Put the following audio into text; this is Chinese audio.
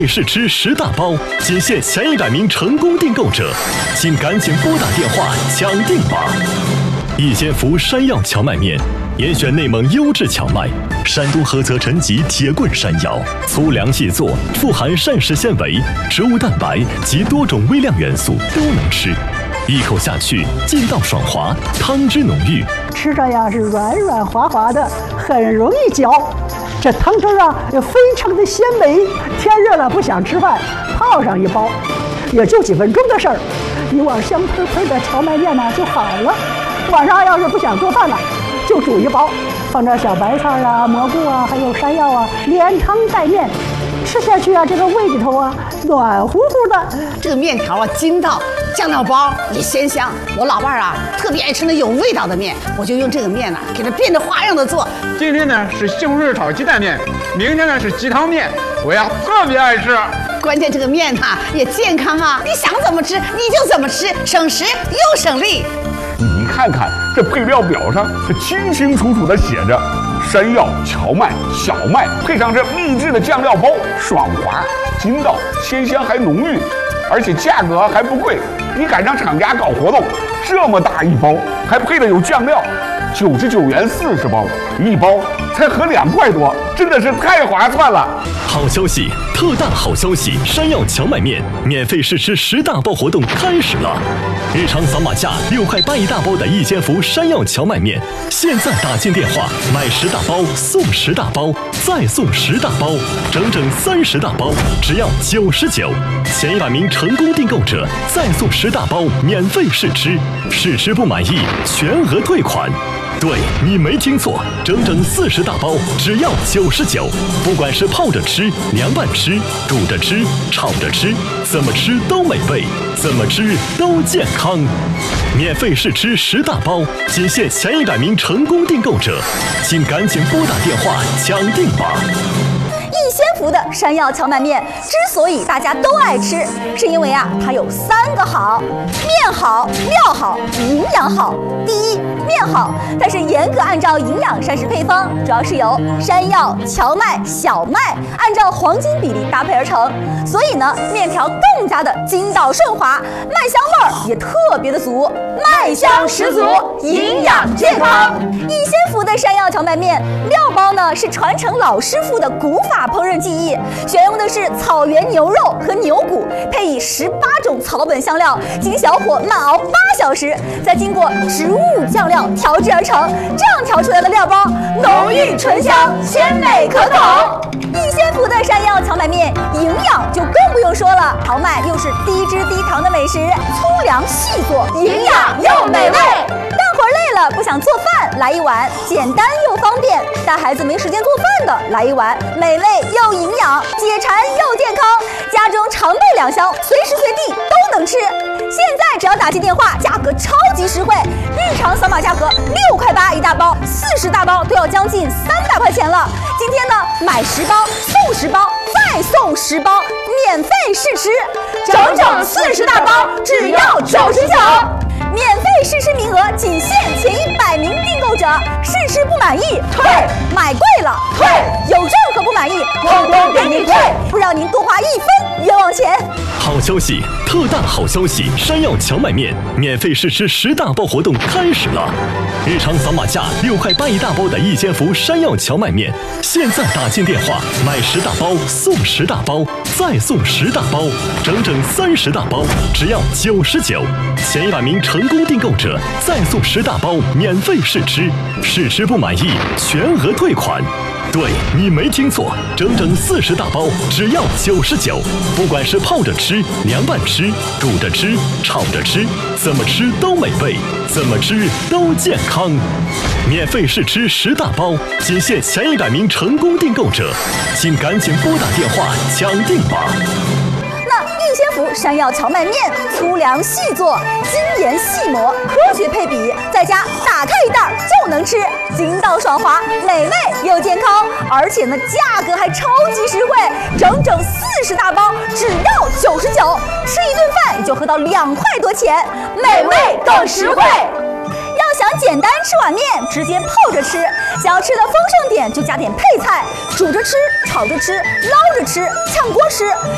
试吃10大包，仅限前100名成功订购者，请赶紧拨打电话抢订吧！一千福山药荞麦面，严选内蒙优质荞麦，山东菏泽陈集铁棍山药，粗粮细做，富含膳食纤维、植物蛋白及多种微量元素，都能吃。一口下去，劲道爽滑，汤汁浓郁， 吃着呀是软软滑滑的，很容易嚼。这汤汁啊也非常的鲜美。天热了不想吃饭，泡上一包，也就几分钟的事儿，一碗香喷喷的荞麦面呢就好了。晚上要是不想做饭了，就煮一包，放点小白菜啊、蘑菇啊，还有山药啊，连汤带面。吃下去啊，这个胃里头啊暖乎乎的。 这个面条啊筋道，酱料包也鲜香。我老伴儿啊特别爱吃那有味道的面，我就用这个面呢给它变着花样的做。 今天呢是西红柿炒鸡蛋面，明天呢是鸡汤面，我呀特别爱吃。 关键这个面它也健康啊，你想怎么吃你就怎么吃，省时又省力。 你看看这配料表上，它清清楚楚地写着。山药、荞麦、小麦，配上这秘制的酱料包，爽滑、筋道、鲜香还浓郁，而且价格还不贵。你赶上厂家搞活动，这么大一包，还配的有酱料，99元40包，一包才合2块多，真的是太划算了。 好消息，特大好消息！山药荞麦面免费试吃10大包活动开始了。日常扫码价6块8一大包的一千福山药荞麦面，现在打进电话买10大包送10大包，再送10大包，整整30大包，只要99。前100名成功订购者再送10大包免费试吃，试吃不满意全额退款。对，你没听错，整整40大包，只要99。不管是泡着吃、凉拌吃、煮着吃、炒着吃，怎么吃都美味，怎么吃都健康。免费试吃10大包，仅限前100名成功订购者，请赶紧拨打电话抢订吧！ 一千福的山药荞麦面之所以大家都爱吃，是因为啊，它有3个好：面好、料好、营养好。第一，面好，它是严格按照营养膳食配方，主要是由山药、荞麦、小麦按照黄金比例搭配而成，所以呢，面条更加的筋道顺滑，麦香味儿也特别的足，麦香十足，营养健康。一千福的山药荞麦面料包呢是传承老师傅的古法烹饪技艺，选用的是草原牛肉和牛骨，配以18种草本香料，经小火慢熬8小时，再经过植物酱料调制而成。这样调出来的料包浓郁醇香，鲜美可口。一千福的山药荞麦面营养就更不用说了，荞麦又是低脂低糖的美食，粗粮细做，营养又美味。干活累了不想做饭，来一碗简单又方便；带孩子没时间做饭的，来一碗美味又营养，解馋又健康，家中常备2箱，随时随地都能吃。现在只要打进电话，价格超级实惠，日常扫码价格6块8一大包，40大包都要将近300块钱了。今天呢，买10包送10包，再送10包，免费试吃，整整40大包，只要99。免费试吃名额仅限前100名订购者，试吃不满意退，买贵了退，有任何不满意统统给你退，不让您多花1分冤枉钱。 好消息，特大好消息！山药荞麦面免费试吃10大包活动开始了。日常扫码价6块8一大包的一千福山药荞麦面，现在打进电话买10大包送10大包，再送10大包，整整30大包，只要99。前100名成功订购者再送10大包免费试吃，试吃不满意全额退款。对，你没听错，整整40大包，只要99。不管是泡着吃、凉拌吃、煮着吃、炒着吃，怎么吃都美味，怎么吃都健康。免费试吃10大包，仅限前100名成功订购者，请赶紧拨打电话抢订吧！ 一千福山药荞麦面，粗粮细做，精盐细磨，科学配比，在家打开一袋就能吃，筋道爽滑，美味又健康，而且呢价格还超级实惠，整整40大包，只要99，吃一顿饭也就喝到2块多钱，美味更实惠。要想简单吃碗面，直接泡着吃；想要吃的丰盛点，就加点配菜，煮着吃、炒着吃、捞着吃、炝锅吃。